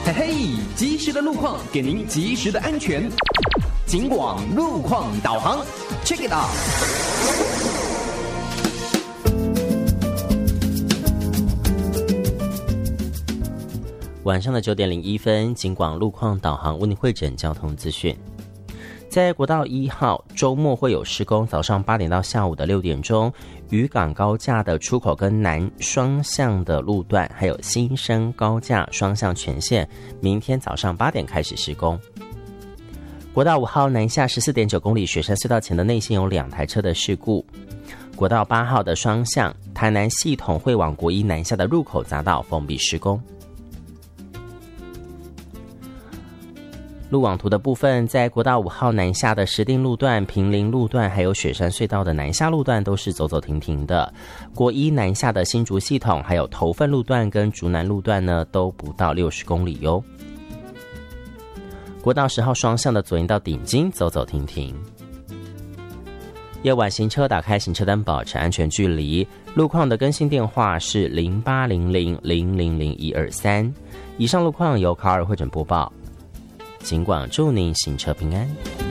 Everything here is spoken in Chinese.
嘿嘿，及时的路况给您及时的安全。警广路况导航 ，Check it out。 晚上的9点01分，警广路况导航为您汇整交通资讯。在国道1号，周末会有施工，早上8点到下午的6点钟，渔港高架的出口跟南双向的路段，还有新生高架双向全线，明天早上8点开始施工。国道5号南下14.9公里雪山隧道前的内线有2台车的事故。国道8号的双向台南系统会往国一南下的入口匝道封闭施工。路网图的部分，在国道5号南下的石碇路段、平林路段，还有雪山隧道的南下路段都是走走停停的。国一南下的新竹系统，还有头份路段跟竹南路段呢，都不到60公里哟。国道10号双向的左营到顶金走走停停。夜晚行车打开行车灯，保持安全距离。路况的更新电话是0800000123。以上路况由卡尔会诊播报。尽管祝您行车平安。